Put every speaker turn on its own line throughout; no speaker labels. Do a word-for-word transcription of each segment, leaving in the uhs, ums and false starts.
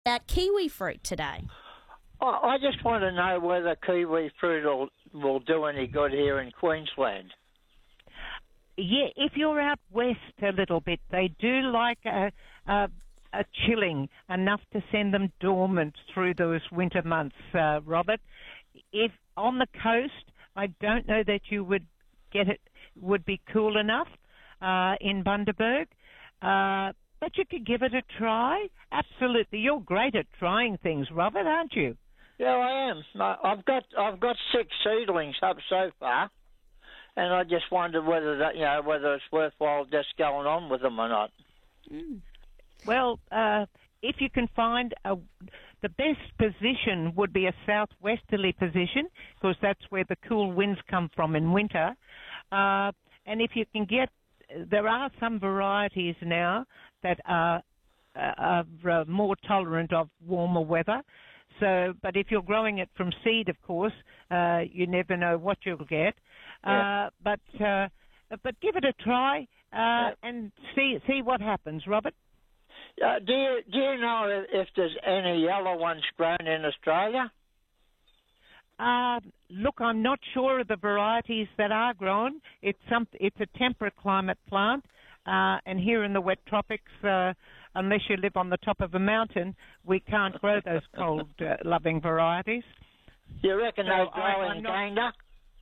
about kiwi fruit today.
I I just want to know whether kiwi fruit will, will do any good here in Queensland.
Yeah, if you're out west a little bit, they do like a, a, a chilling enough to send them dormant through those winter months, uh, Robert. If on the coast, I don't know that you would get it, would be cool enough uh, in Bundaberg, uh, but you could give it a try. Absolutely, you're great at trying things, Robert, aren't you?
Yeah, I am. I- I've got I've got six seedlings up so far. And I just wondered whether that, you know, whether it's worthwhile just going on with them or not.
Mm. Well, uh, if you can find a, the best position would be a southwesterly position, because that's where the cool winds come from in winter. Uh, and if you can get, there are some varieties now that are, uh, are more tolerant of warmer weather. So, but if you're growing it from seed, of course, uh, you never know what you'll get.
Yeah.
Uh, but uh, but give it a try uh,
Yeah.
and see see what happens, Robert.
Uh, do you do you know if, if there's any yellow ones grown in Australia?
Uh, look, I'm not sure of the varieties that are grown. It's some it's a temperate climate plant, uh, and here in the wet tropics, uh, unless you live on the top of a mountain, we can't grow those cold-loving uh, varieties.
You reckon
So
they
I-
grow
I'm
in
not-
Gayndah?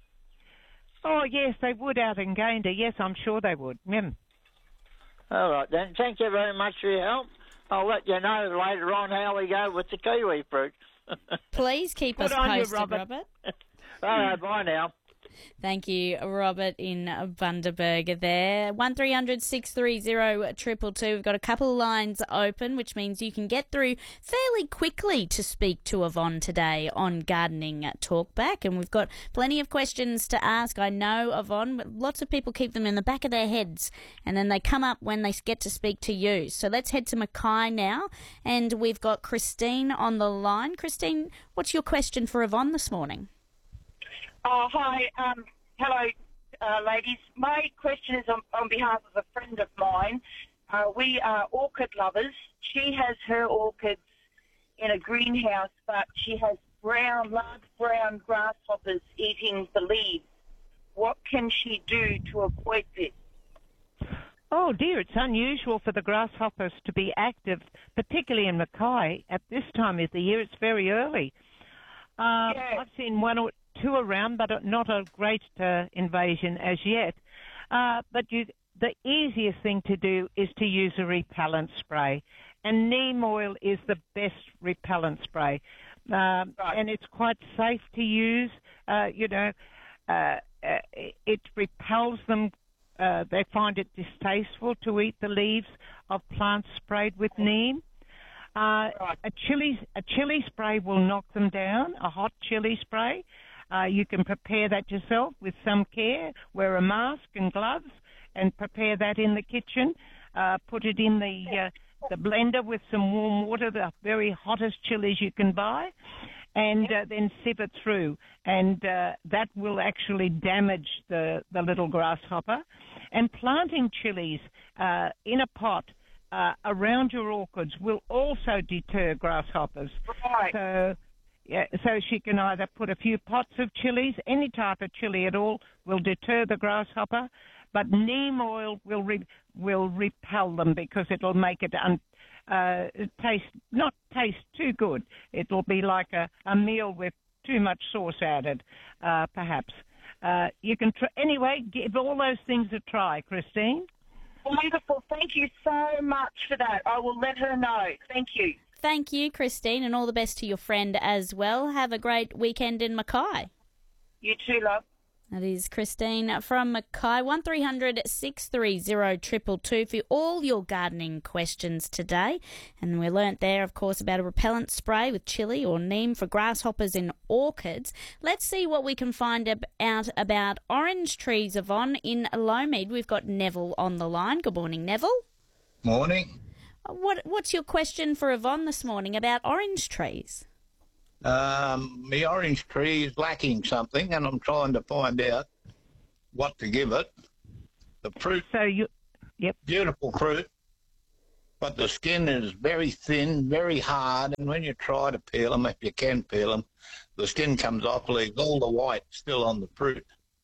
Oh yes, they would out in Gayndah. Yes, I'm sure they would. Mm.
All right then. Thank you very much for your help. I'll let you know later on how we go with the kiwi fruit.
Please keep
Good
us
on you,
posted,
Robert.
Robert.
All right, bye now.
Thank you, Robert in Bundaberg there. one three hundred six three zero two two two. We've got a couple of lines open, which means you can get through fairly quickly to speak to Yvonne today on Gardening Talkback. And we've got plenty of questions to ask. I know, Yvonne, but lots of people keep them in the back of their heads and then they come up when they get to speak to you. So let's head to Mackay now. And we've got Christine on the line. Christine, what's your question for Yvonne this morning?
Oh, hi. Um, hello, uh, ladies. My question is on, on behalf of a friend of mine. Uh, we are orchid lovers. She has her orchids in a greenhouse, but she has brown, large brown grasshoppers eating the leaves. What can she do to avoid this?
Oh dear, it's unusual for the grasshoppers to be active, particularly in Mackay at this time of the year. It's very early. Uh,
Yeah.
I've seen one or two around, but not a great uh, invasion as yet. Uh, but you, the easiest thing to do is to use a repellent spray, and neem oil is the best repellent spray, um,
Right.
and it's quite safe to use. Uh, you know, uh, uh, it repels them. Uh, they find it distasteful to eat the leaves of plants sprayed with neem. Uh,
Right.
a chili a chili spray will knock them down. A hot chili spray. Uh, you can prepare that yourself with some care. Wear a mask and gloves, and prepare that in the kitchen. Uh, put it in the uh, the blender with some warm water, the very hottest chilies you can buy, and uh, then sieve it through. And uh, that will actually damage the the little grasshopper. And planting chilies uh, in a pot uh, around your orchids will also deter grasshoppers.
Right.
So, yeah, so she can either put a few pots of chilies, any type of chili at all, will deter the grasshopper, but neem oil will re- will repel them because it'll make it un- uh, taste not taste too good. It'll be like a, a meal with too much sauce added, uh, perhaps. Uh, you can tr- anyway give all those things a try, Christine.
Wonderful. Thank you so much for that. I will let her know. Thank you.
Thank you, Christine, and all the best to your friend as well. Have a great weekend in Mackay.
You too, love.
That is Christine from Mackay. one three hundred six three zero two two two for all your gardening questions today. And we learnt there, of course, about a repellent spray with chili or neem for grasshoppers in orchids. Let's see what we can find ab- out about orange trees, Yvonne, in Lomead. We've got Neville on the line. Good morning, Neville.
Morning.
What What's your question for Yvonne this morning about orange trees?
Um, my orange tree is lacking something, and I'm trying to find out what to give it. The fruit,
So you, yep.
beautiful fruit, but the skin is very thin, very hard, and when you try to peel them, if you can peel them, the skin comes off, leaves all the white still on the fruit.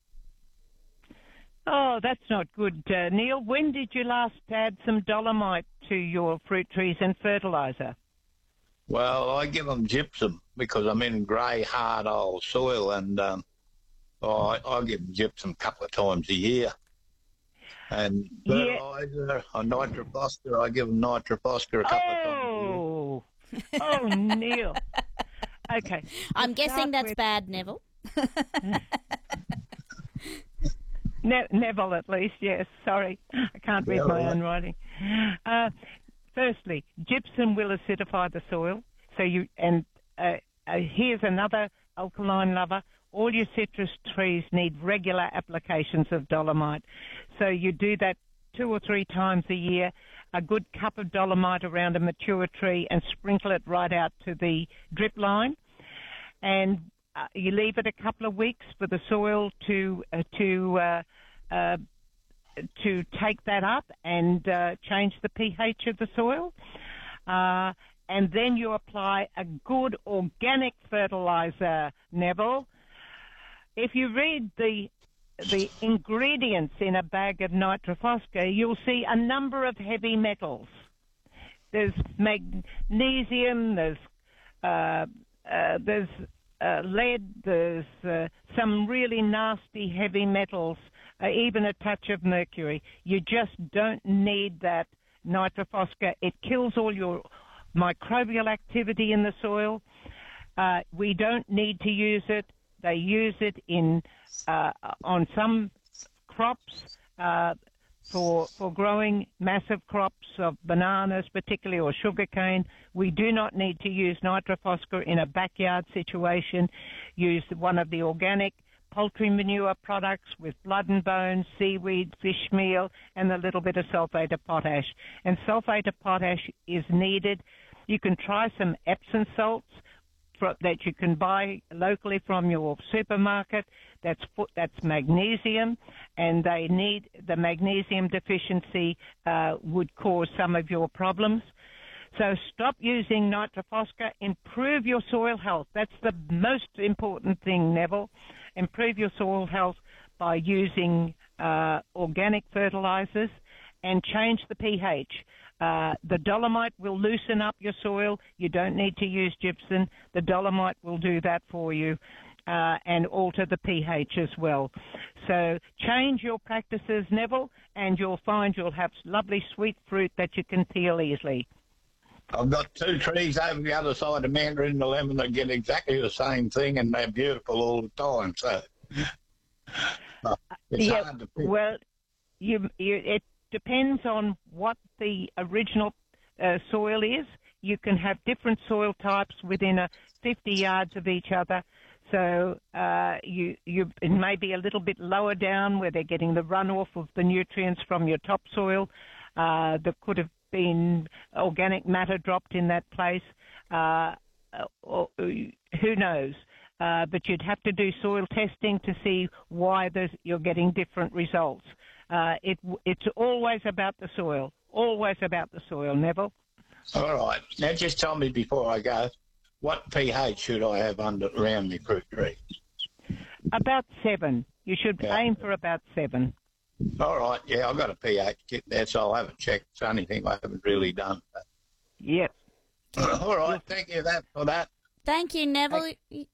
Oh, that's not good, uh, Neil. When did you last add some dolomite to your fruit trees and fertiliser?
Well, I give them gypsum because I'm in grey, hard old soil, and um, oh, I, I give them gypsum a couple of times a year. And fertiliser, yeah. Or nitrophosphor, I give them nitrophosphor a couple
oh.
of times a year.
Oh, Neil. Okay.
I'm guessing that's
with...
bad, Neville.
Ne- Neville, at least, yes. Sorry, I can't read yeah, my right. own writing. Uh, firstly, gypsum will acidify the soil. So you and uh, uh, here's another alkaline lover. All your citrus trees need regular applications of dolomite. So you do that two or three times a year. A good cup of dolomite around a mature tree and sprinkle it right out to the drip line. And Uh, you leave it a couple of weeks for the soil to uh, to uh, uh, to take that up and uh, change the pH of the soil, uh, and then you apply a good organic fertilizer, Neville. If you read the the ingredients in a bag of nitrophosphor, you'll see a number of heavy metals. There's magnesium. There's uh, uh, there's Uh, lead, there's uh, some really nasty heavy metals, uh, even a touch of mercury. You just don't need that nitrophosphor. It kills all your microbial activity in the soil. Uh, we don't need to use it. They use it in uh, on some crops uh, for for growing massive crops of bananas, particularly, or sugarcane. We do not need to use nitrophosphor in a backyard situation. Use one of the organic poultry manure products with blood and bones, seaweed, fish meal, and a little bit of sulfate of potash. And sulfate of potash is needed. You can try some Epsom salts for, that you can buy locally from your supermarket. That's that's magnesium, and they need the magnesium deficiency uh, would cause some of your problems. So stop using nitrophosphor. Improve your soil health. That's the most important thing, Neville. Improve your soil health by using uh, organic fertilizers and change the pH. Uh, the dolomite will loosen up your soil. You don't need to use gypsum. The dolomite will do that for you. Uh, and alter the pH as well. So change your practices, Neville, and you'll find you'll have lovely sweet fruit that you can peel easily.
I've got two trees over the other side of Mandarin and Lemon that get exactly the same thing, and they're beautiful all the time. So uh, it's
yeah,
hard to pick.
Well, you, you, it depends on what the original uh, soil is. You can have different soil types within a fifty yards of each other. So uh, you, you, it may be a little bit lower down where they're getting the runoff of the nutrients from your topsoil. Uh, there could have been organic matter dropped in that place. Uh, or, who knows? Uh, but you'd have to do soil testing to see why you're getting different results. Uh, it, it's always about the soil, always about the soil, Neville.
All right. Now just tell me before I go, what pH should I have under around my fruit tree?
About seven. You should yeah. aim for about seven.
All right. Yeah, I've got a pH kit there, so I haven't checked. It's the only thing I haven't really done.
Yes.
All right. Thank you that for that.
Thank you, Neville. Thank-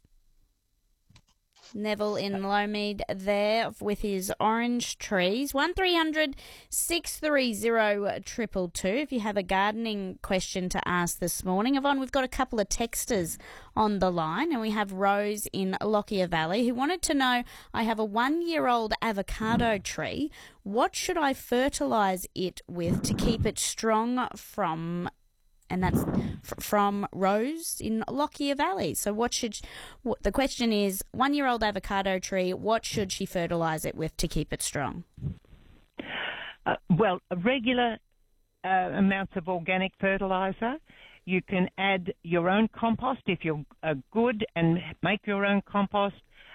Neville in Lowmead there with his orange trees. one three hundred six three zero two two two if you have a gardening question to ask this morning. Yvonne, we've got a couple of texters on the line, and we have Rose in Lockyer Valley who wanted to know, I have a one-year-old avocado tree. What should I fertilise it with to keep it strong from... And that's f- from Rose in Lockyer Valley. So what should, what, the question is, one-year-old avocado tree, what should she fertilise it with to keep it strong?
Uh, well, a regular uh, amounts of organic fertiliser. You can add your own compost if you're uh, good and make your own compost.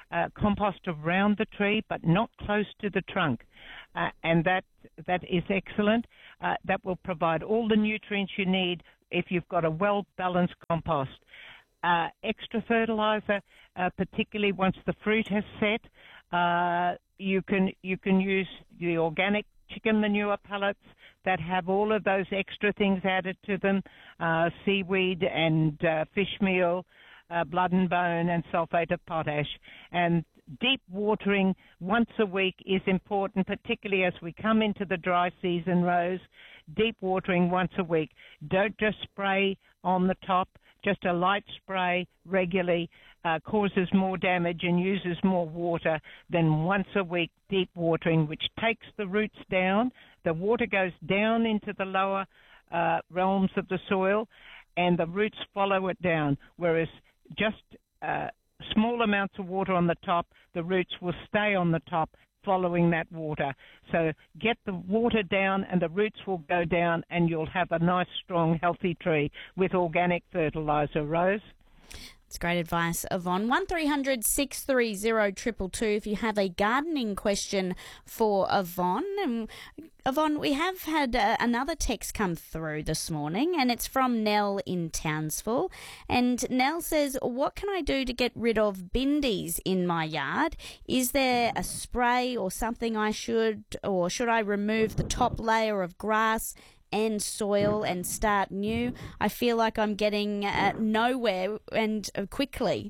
uh, compost around the tree, but not close to the trunk. Uh, and that that is excellent. Uh, that will provide all the nutrients you need if you've got a well-balanced compost. Uh, extra fertilizer, uh, particularly once the fruit has set, uh, you can you can use the organic chicken manure pellets that have all of those extra things added to them, uh, seaweed and uh, fish meal, uh, blood and bone, and sulfate of potash. And deep watering once a week is important, particularly as we come into the dry season, Rose. Deep watering once a week. Don't just spray on the top. Just a light spray regularly uh, causes more damage and uses more water than once a week deep watering, which takes the roots down. The water goes down into the lower uh, realms of the soil, and the roots follow it down, whereas just uh, small amounts of water on the top, the roots will stay on the top following that water. So get the water down and the roots will go down, and you'll have a nice, strong, healthy tree with organic fertiliser, Rose.
That's great advice, Yvonne. one three hundred six three zero two two two if you have a gardening question for Yvonne. And Yvonne, we have had uh, another text come through this morning, and it's from Nell in Townsville. And Nell says, what can I do to get rid of bindies in my yard? Is there a spray or something I should, or should I remove the top layer of grass and soil and start new? I feel like I'm getting uh, nowhere and uh, quickly.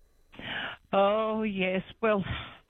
Oh, yes. Well,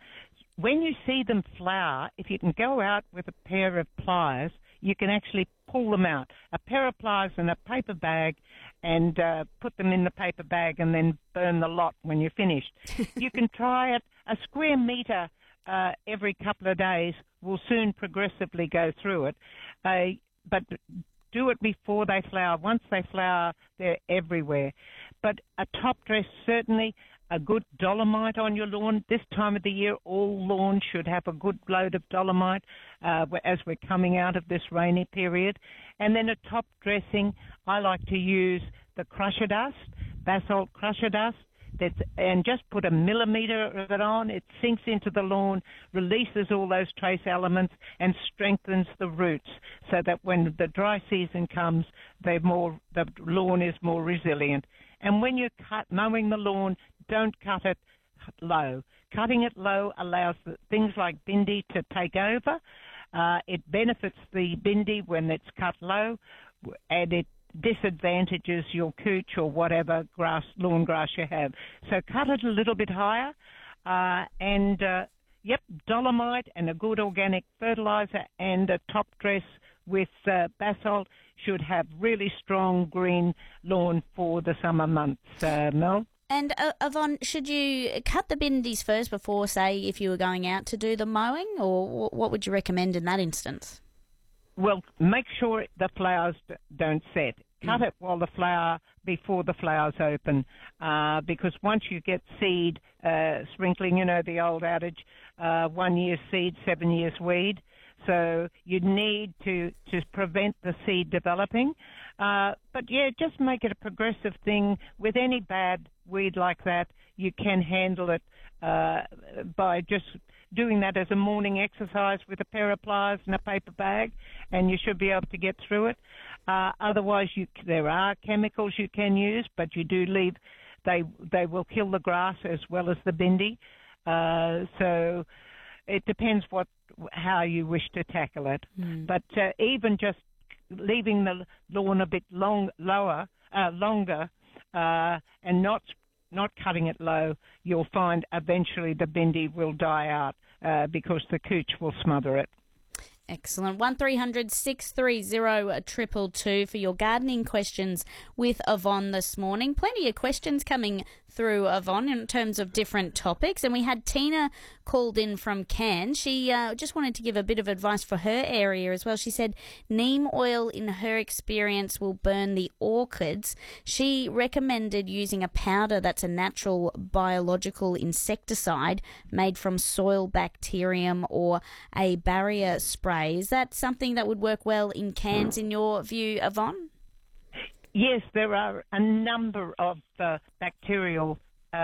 when you see them flower, if you can go out with a pair of pliers, you can actually pull them out. A pair of pliers and a paper bag, and uh, put them in the paper bag and then burn the lot when you're finished. You can try it. A square metre uh, every couple of days will soon progressively go through it. Uh, but do it before they flower. Once they flower, they're everywhere. But a top dress, certainly a good dolomite on your lawn. This time of the year, all lawns should have a good load of dolomite uh, as we're coming out of this rainy period. And then a top dressing, I like to use the crusher dust, basalt crusher dust. That's, and just put a millimetre of it on. It sinks into the lawn, releases all those trace elements, and strengthens the roots so that when the dry season comes, they're more, the lawn is more resilient. And when you're cut, mowing the lawn, don't cut it low. Cutting it low allows the, things like bindi to take over. Uh, it benefits the bindi when it's cut low, and it disadvantages your cooch or whatever grass, lawn grass you have. So cut it a little bit higher, uh, and uh, yep, dolomite and a good organic fertilizer and a top dress with uh, basalt should have really strong green lawn for the summer months, uh, Mel.
And uh, Yvonne, should you cut the bindis first before, say, if you were going out to do the mowing, or what would you recommend in that instance?
Well, make sure the flowers d- don't set. Cut
Mm.
it while the flower, before the flowers open, uh, because once you get seed uh, sprinkling, you know the old adage, uh, one year's seed, seven years weed. So you need to, to prevent the seed developing. Uh, but yeah, just make it a progressive thing. With any bad weed like that, you can handle it uh, by just doing that as a morning exercise with a pair of pliers and a paper bag, and you should be able to get through it. Uh, otherwise, you, there are chemicals you can use, but you do leave, they they will kill the grass as well as the bindi. Uh, so it depends what how you wish to tackle it.
Mm.
But uh, even just leaving the lawn a bit long, lower, uh, longer, uh, and not not cutting it low, you'll find eventually the bindi will die out uh, because the cooch will smother it.
Excellent. one three hundred six three zero two two two for your gardening questions with Yvonne this morning. Plenty of questions coming through, Yvonne, in terms of different topics. And we had Tina called in from Cairns. She uh, just wanted to give a bit of advice for her area as well. She said neem oil, in her experience, will burn the orchids. She recommended using a powder that's a natural biological insecticide made from soil bacterium or a barrier spray. Is that something that would work well in Cairns, in your view, Yvonne?
Yes, there are a number of uh, bacterial uh,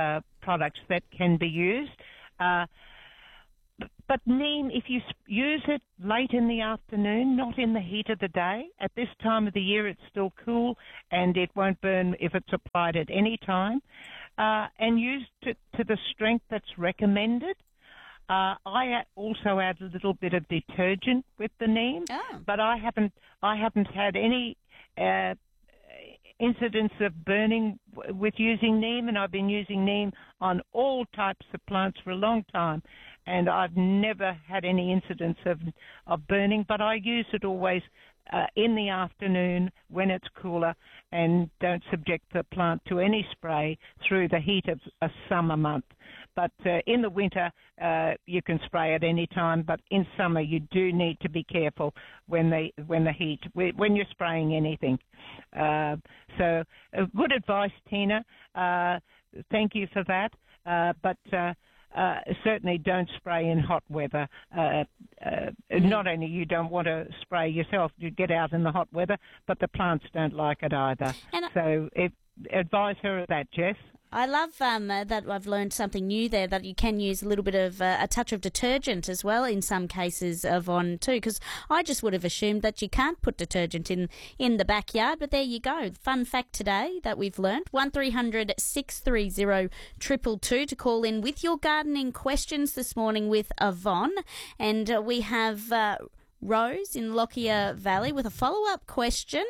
products that can be used. Uh, But neem, if you use it late in the afternoon, not in the heat of the day, at this time of the year it's still cool and it won't burn if it's applied at any time, uh, and used to, to the strength that's recommended. Uh, I also add a little bit of detergent with the neem,
oh.
but I haven't I haven't had any uh, incidents of burning w- with using neem, and I've been using neem on all types of plants for a long time, and I've never had any incidents of of burning. But I use it always uh, in the afternoon when it's cooler, and don't subject the plant to any spray through the heat of a summer month. But uh, in the winter, uh, you can spray at any time. But in summer, you do need to be careful when the when the heat when you're spraying anything. Uh, so, uh, good advice, Tina. Uh, thank you for that. Uh, but uh, uh, certainly don't spray in hot weather. Uh, uh, not only you don't want to spray yourself, you get out in the hot weather, but the plants don't like it either.
And
so, it, advise her of that, Jess.
I love um, uh, that I've learned something new there, that you can use a little bit of uh, a touch of detergent as well in some cases, Yvonne, too, because I just would have assumed that you can't put detergent in, in the backyard, but there you go. Fun fact today that we've learned. one three hundred six three zero two two two to call in with your gardening questions this morning with Yvonne. And uh, we have uh, Rose in Lockyer Valley with a follow-up question.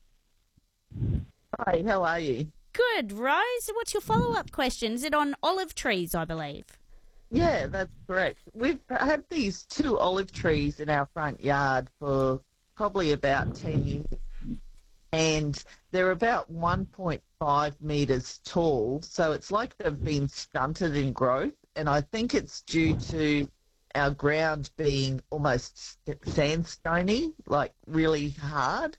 Hi, how are you?
Good, Rose. What's your follow-up question? Is it on olive trees, I believe?
Yeah, that's correct. We've had these two olive trees in our front yard for probably about ten years, and they're about one point five metres tall, so it's like they've been stunted in growth, and I think it's due to our ground being almost sandstony, like really hard.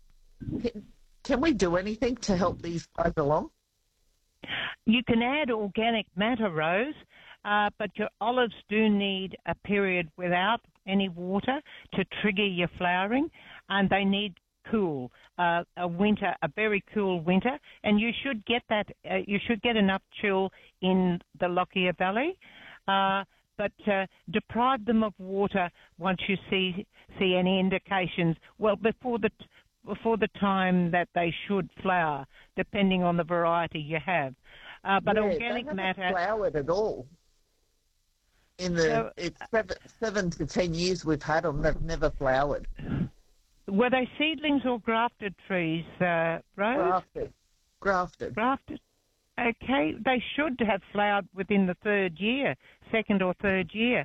Can we do anything to help these guys along?
You can add organic matter, Rose, uh, but your olives do need a period without any water to trigger your flowering, and they need cool, uh, a winter, a very cool winter, and you should get that. Uh, you should get enough chill in the Lockyer Valley, uh, but uh, deprive them of water once you see see any indications. Well, before the t- before the time that they should flower, depending on the variety you have. Uh, but
yeah,
organic
they
matter...
haven't flowered at all. In the
So,
it's seven, seven to ten years we've had them, they've never flowered.
Were they seedlings or grafted trees, uh, Rose?
Grafted. Grafted.
Grafted. Okay, they should have flowered within the third year, second or third year.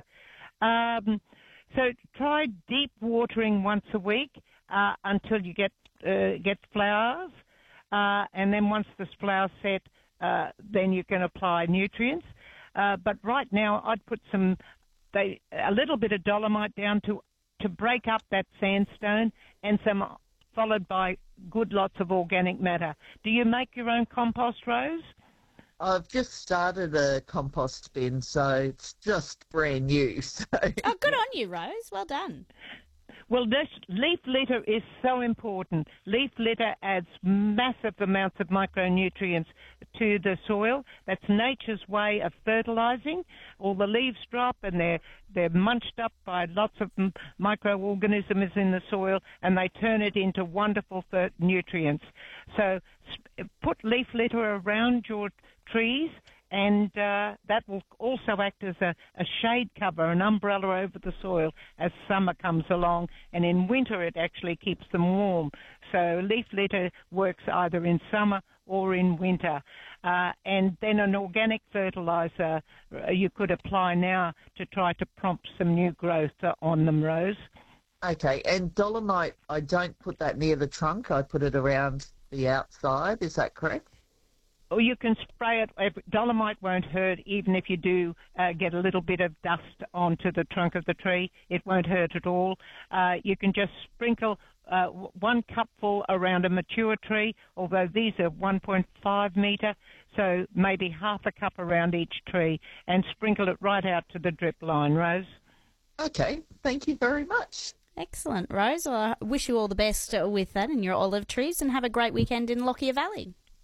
Um, so try deep watering once a week uh, until you get uh, get flowers, uh, and then once the flowers set, uh, then you can apply nutrients. Uh, but right now, I'd put some they a little bit of dolomite down to to break up that sandstone, and some followed by good lots of organic matter. Do you make your own compost, Rose?
I've just started a compost bin, so it's just brand new. So.
Oh, good on you, Rose. Well done.
Well, this leaf litter is so important. Leaf litter adds massive amounts of micronutrients to the soil. That's nature's way of fertilizing. All the leaves drop and they're, they're munched up by lots of m- microorganisms in the soil, and they turn it into wonderful fer- nutrients. So sp- put leaf litter around your trees, and uh, that will also act as a, a shade cover, an umbrella over the soil as summer comes along, and in winter it actually keeps them warm. So leaf litter works either in summer or in winter. Uh, and then an organic fertilizer uh, you could apply now to try to prompt some new growth uh, on them, Rose.
Okay, and dolomite, I don't put that near the trunk, I put it around the outside, is that correct?
Or you can spray it. Dolomite won't hurt, even if you do uh, get a little bit of dust onto the trunk of the tree. It won't hurt at all. Uh, you can just sprinkle uh, one cupful around a mature tree, although these are one point five metre, so maybe half a cup around each tree, and sprinkle it right out to the drip line, Rose.
Okay, thank you very much.
Excellent, Rose. Well, I wish you all the best with that and your olive trees, and have a great weekend in Lockyer Valley.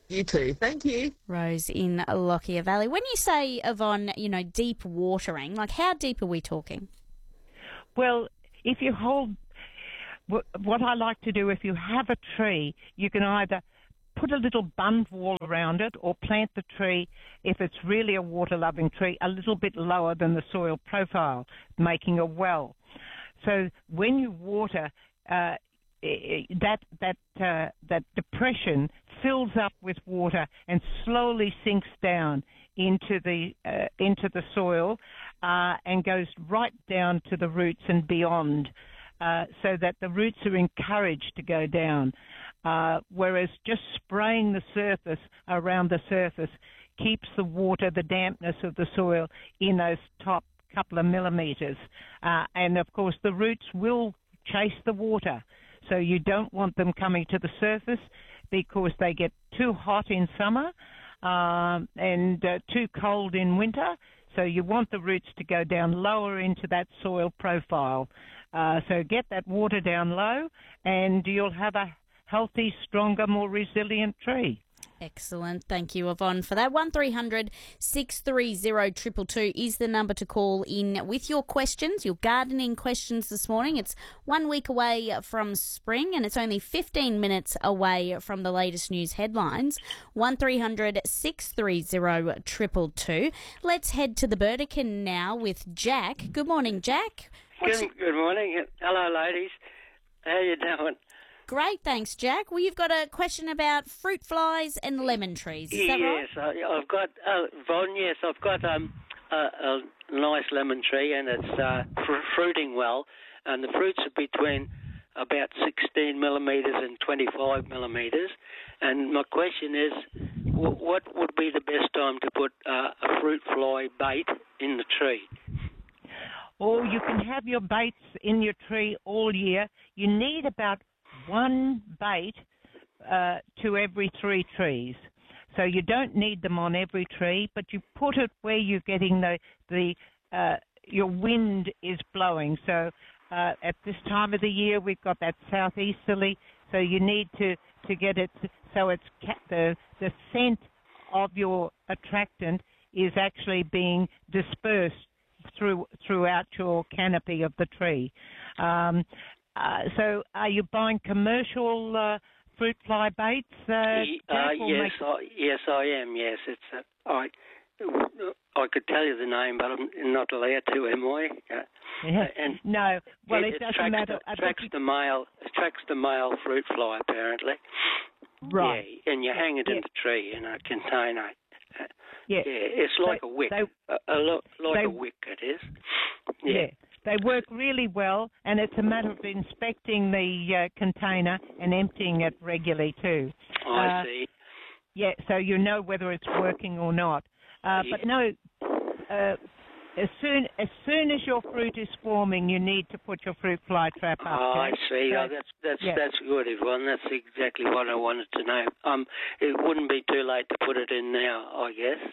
You too. Thank you.
Rose in Lockyer Valley. When you say, Yvonne, you know, deep watering, like how deep are we talking?
Well, if you hold, what I like to do, if you have a tree, you can either put a little bund wall around it or plant the tree, if it's really a water-loving tree, a little bit lower than the soil profile, making a well. So when you water, uh, that that uh, that depression fills up with water and slowly sinks down into the uh, into the soil uh, and goes right down to the roots and beyond, uh, so that the roots are encouraged to go down. Uh, whereas just spraying the surface around the surface keeps the water, the dampness of the soil in those top couple of millimetres. Uh, and of course the roots will chase the water. So you don't want them coming to the surface because they get too hot in summer um, and uh, too cold in winter. So you want the roots to go down lower into that soil profile. Uh, so get that water down low and you'll have a healthy, stronger, more resilient tree.
Excellent. Thank you, Yvonne, for that. one three hundred six three zero two two two is the number to call in with your questions, your gardening questions this morning. It's one week away from spring and it's only fifteen minutes away from the latest news headlines. one three hundred six three zero two two two. Let's head to the Burdekin now with Jack. Good morning, Jack.
Good, good morning. Hello, ladies. How you doing?
Great, thanks, Jack. Well, you've got a question about fruit flies and lemon trees. Is that
yes,
right?
Yes, I've got, uh, Von, yes, I've got um, a, a nice lemon tree and it's uh, fr- fruiting well. And the fruits are between about sixteen millimetres and twenty-five millimetres. And my question is, w- what would be the best time to put uh, a fruit fly bait in the tree?
Or you can have your baits in your tree all year. You need about one bait uh, to every three trees. So you don't need them on every tree, but you put it where you're getting the, the uh, your wind is blowing. So uh, at this time of the year, we've got that southeasterly, so you need to, to get it so it's ca- the, the scent of your attractant is actually being dispersed through throughout your canopy of the tree. Um, Uh, so are you buying commercial uh, fruit fly baits? Uh,
uh, yes,
make...
I, yes, I am. Yes, it's. Uh, I I could tell you the name, but I'm not allowed to, am I? Uh,
yeah.
and
no. Well, it,
it
doesn't
attracts
matter.
The, attracts the male. Attracts the male fruit fly, apparently.
Right.
Yeah, and you hang it
yeah.
in the tree in a container. Uh,
yeah.
yeah, it's like
they,
a wick.
They,
a, a lo- like
they,
a wick, it is. Yeah.
yeah. They work really well, and it's a matter of inspecting the uh, container and emptying it regularly too.
Oh, I
uh,
see.
Yeah, so you know whether it's working or not. Uh,
yeah.
But no, uh, as soon as soon as your fruit is forming, you need to put your fruit fly trap up.
Oh, I see.
So,
oh, that's that's
yeah.
that's good, Yvonne. That's exactly what I wanted to know. Um, it wouldn't be too late to put it in now, I guess.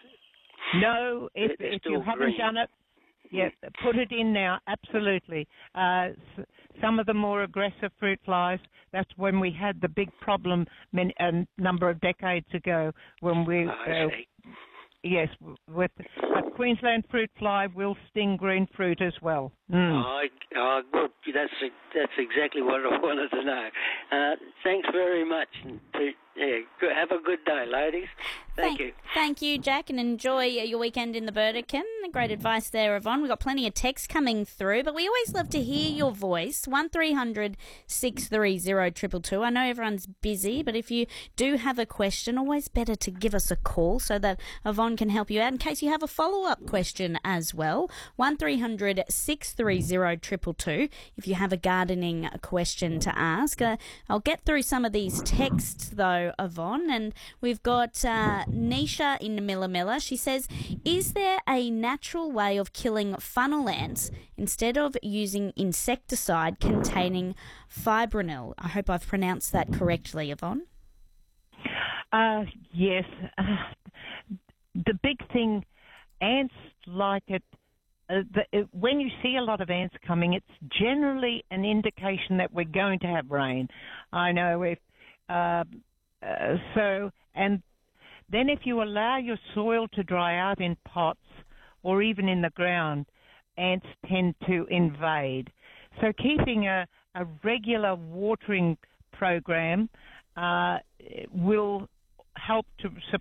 No, if
It's
if you
still
haven't
green.
done it, yeah, put it in now. Absolutely. Uh, s- some of the more aggressive fruit flies. That's when we had the big problem many, a number of decades ago when we.
Oh, I
Uh,
see.
Yes, with a Queensland fruit fly will sting green fruit as well. Mm.
Oh, oh, good. That's that's exactly what I wanted to know. Uh, thanks very much. Yeah, good. Have a good day, ladies. Thank,
Thank
you.
Thank you, Jack, and enjoy your weekend in the Burdekin. Great advice there, Yvonne. We've got plenty of texts coming through, but we always love to hear your voice. one three hundred six three zero two two two. I know everyone's busy, but if you do have a question, always better to give us a call so that Yvonne can help you out in case you have a follow-up question as well. one three hundred six three zero two two two if you have a gardening question to ask. Uh, I'll get through some of these texts, though, Yvonne, and we've got uh, Nisha in Millamilla. She says, is there a natural way of killing funnel ants instead of using insecticide containing fipronil? I hope I've pronounced that correctly, Yvonne.
Uh, yes. Uh, the big thing, ants like it. Uh, the, it. When you see a lot of ants coming, it's generally an indication that we're going to have rain. I know if uh, uh, so, and Then if you allow your soil to dry out in pots or even in the ground, ants tend to invade. So keeping a, a regular watering program uh, will help to